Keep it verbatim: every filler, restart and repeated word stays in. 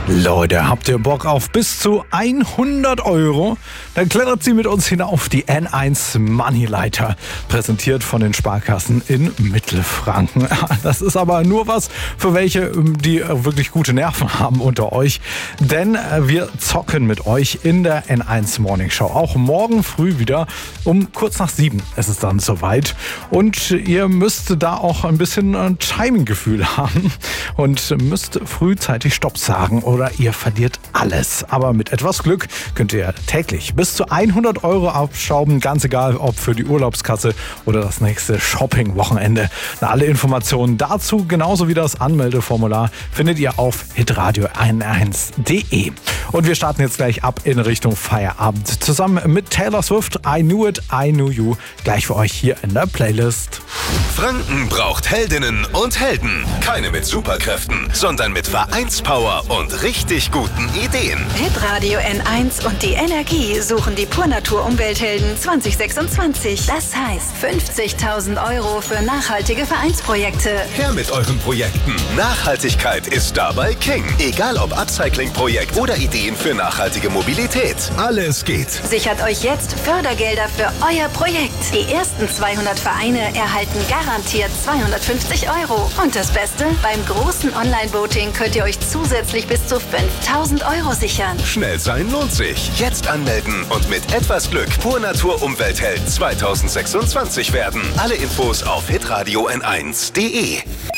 Leute, habt ihr Bock auf bis zu hundert Euro? Dann klettert sie mit uns hinauf, die N eins Moneyleiter, präsentiert von den Sparkassen in Mittelfranken. Das ist aber nur was für welche, die wirklich gute Nerven haben unter euch, denn wir zocken mit euch in der N eins Morning Show. Auch morgen früh wieder um kurz nach sieben ist es dann soweit und ihr müsst da auch ein bisschen Timing-Gefühl haben und müsst frühzeitig Stopp sagen oder ihr verliert alles. Aber mit etwas Glück könnt ihr täglich bis zu hundert Euro abstauben, ganz egal ob für die Urlaubskasse oder das nächste Shopping-Wochenende. Alle Informationen dazu, genauso wie das Anmeldeformular, findet ihr auf hitradio eins punkt de. Und wir starten jetzt gleich ab in Richtung Feierabend. Zusammen mit Taylor Swift, I Knew It, I Knew You, gleich für euch hier in der Playlist. Franken braucht Heldinnen und Helden. Keine mit Superkräften, sondern mit Vereinspower und richtig guten Ideen. Hitradio N eins und die Energie suchen die Purnatur-Umwelthelden zwanzig sechsundzwanzig. Das heißt fünfzigtausend Euro für nachhaltige Vereinsprojekte. Her mit euren Projekten. Nachhaltigkeit ist dabei King. Egal ob Upcycling-Projekt oder Ideen für nachhaltige Mobilität. Alles geht. Sichert euch jetzt Fördergelder für euer Projekt. Die ersten zweihundert Vereine erhalten garantiert zweihundertfünfzig Euro. Und das Beste? Beim großen Online-Voting könnt ihr euch zusätzlich bis zu fünftausend Euro sichern. Schnell sein lohnt sich. Jetzt anmelden und mit etwas Glück Purnatur Umweltheld zwanzig sechsundzwanzig werden. Alle Infos auf hitradio n eins punkt de.